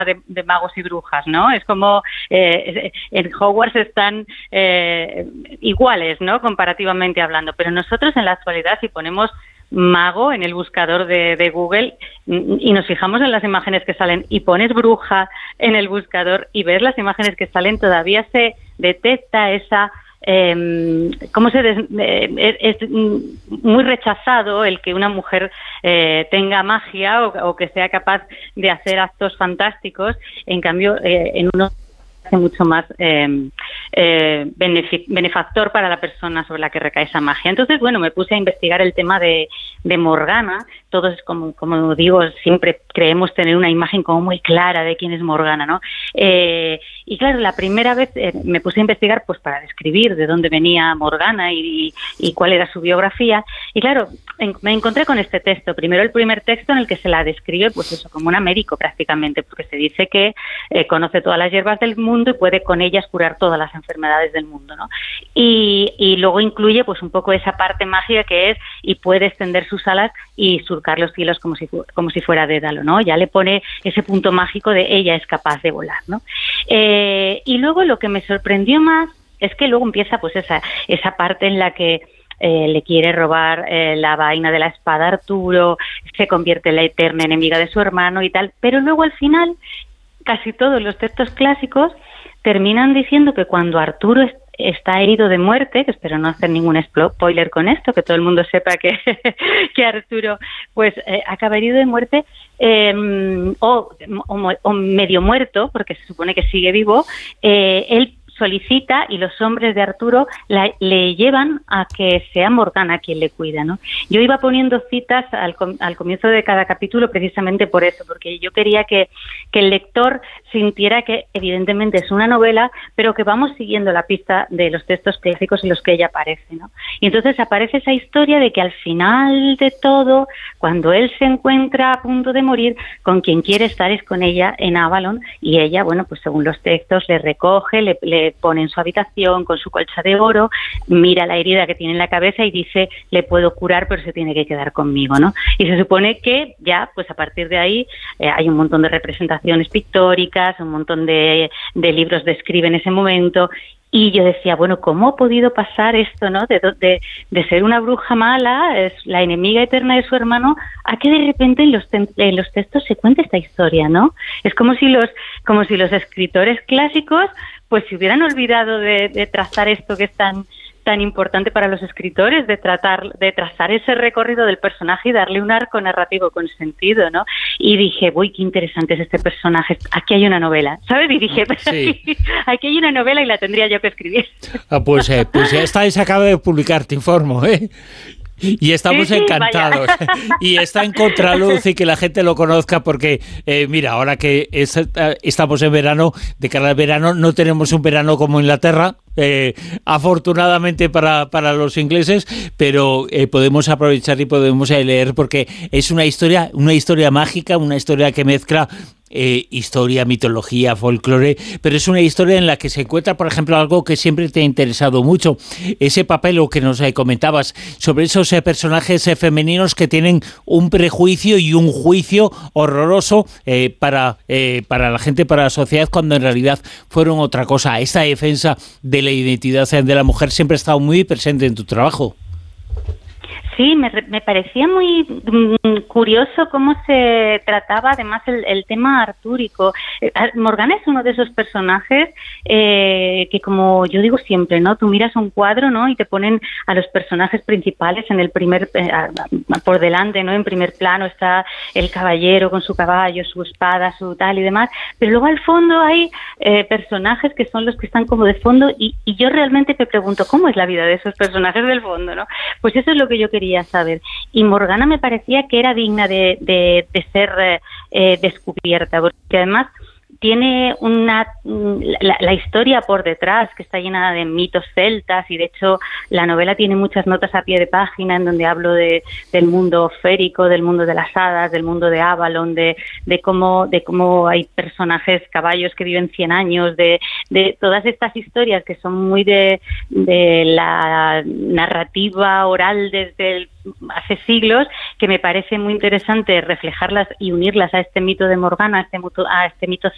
de magos y brujas, ¿no? Es como en Hogwarts están iguales, ¿no? Comparativamente hablando, pero nosotros en la actualidad, si ponemos mago en el buscador de Google y nos fijamos en las imágenes que salen y pones bruja en el buscador y ves las imágenes que salen, todavía se detecta esa es muy rechazado el que una mujer tenga magia o que sea capaz de hacer actos fantásticos. En cambio, en uno hace mucho más benefactor para la persona sobre la que recae esa magia. Entonces, bueno, me puse a investigar el tema de Morgana. Todos, como digo, siempre creemos tener una imagen como muy clara de quién es Morgana, ¿no? Y claro, la primera vez me puse a investigar pues para describir de dónde venía Morgana y cuál era su biografía. Y claro, me encontré con este texto. Primero, el primer texto en el que se la describe, pues eso, como una médico prácticamente, porque se dice que conoce todas las hierbas del mundo y puede con ellas curar todas las enfermedades del mundo, ¿no? Y luego incluye pues un poco esa parte mágica que es y puede extender sus alas y surcar los cielos como si fuera Dédalo, ¿no? Ya le pone ese punto mágico de ella es capaz de volar, ¿no? Y luego lo que me sorprendió más es que luego empieza pues esa parte en la que le quiere robar la vaina de la espada a Arturo, se convierte en la eterna enemiga de su hermano y tal, pero luego al final casi todos los textos clásicos terminan diciendo que cuando Arturo está herido de muerte, que espero no hacer ningún spoiler con esto, que todo el mundo sepa que Arturo pues acaba herido de muerte o medio muerto, porque se supone que sigue vivo, él solicita y los hombres de Arturo le llevan a que sea Morgana quien le cuida, ¿no? Yo iba poniendo citas al comienzo de cada capítulo precisamente por eso, porque yo quería que el lector sintiera que evidentemente es una novela, pero que vamos siguiendo la pista de los textos clásicos en los que ella aparece, ¿no? Y entonces aparece esa historia de que al final de todo, cuando él se encuentra a punto de morir, con quien quiere estar es con ella en Avalon, y ella, bueno, pues según los textos le recoge, le pone en su habitación con su colcha de oro, mira la herida que tiene en la cabeza y dice, le puedo curar, pero se tiene que quedar conmigo, ¿no? Y se supone que ya, pues a partir de ahí, hay un montón de representaciones pictóricas, un montón de libros describen ese momento. Y yo decía, bueno, ¿cómo ha podido pasar esto, no? De ser una bruja mala, es la enemiga eterna de su hermano, a que de repente en los textos se cuente esta historia, ¿no? Es como si los escritores clásicos pues se hubieran olvidado de trazar esto que es tan importante para los escritores, de trazar ese recorrido del personaje y darle un arco narrativo con sentido, ¿no? Y dije, uy, qué interesante es este personaje, aquí hay una novela, ¿sabes? Y dije, sí. aquí hay una novela y la tendría yo que escribir. Pues ya está, se acaba de publicar, te informo, ¿eh? Y estamos encantados. Y está en contraluz y que la gente lo conozca porque, mira, ahora que estamos en verano, de cara al verano, no tenemos un verano como Inglaterra, afortunadamente para los ingleses, pero podemos aprovechar y podemos leer porque es una historia mágica, una historia que mezcla historia, mitología, folclore, pero es una historia en la que se encuentra, por ejemplo, algo que siempre te ha interesado mucho, ese papel o que nos comentabas sobre esos personajes femeninos que tienen un prejuicio y un juicio horroroso para la gente, para la sociedad, cuando en realidad fueron otra cosa. Esta defensa de la identidad de la mujer siempre ha estado muy presente en tu trabajo. Sí, me parecía muy curioso cómo se trataba además el tema artúrico. Morgana es uno de esos personajes que, como yo digo siempre, ¿no? Tú miras un cuadro, ¿no? Y te ponen a los personajes principales en el por delante, ¿no? En primer plano está el caballero con su caballo, su espada, su tal y demás, pero luego al fondo hay personajes que son los que están como de fondo y yo realmente me pregunto, ¿cómo es la vida de esos personajes del fondo, ¿no? Pues eso es lo que yo quería saber. Y Morgana me parecía que era digna de ser descubierta, porque además tiene la historia por detrás que está llena de mitos celtas y de hecho la novela tiene muchas notas a pie de página en donde hablo del mundo férico, del mundo de las hadas, del mundo de Avalon, de cómo hay personajes, caballos que viven 100 años, de todas estas historias que son muy de la narrativa oral desde hace siglos, que me parece muy interesante reflejarlas y unirlas a este mito de Morgana, a este mito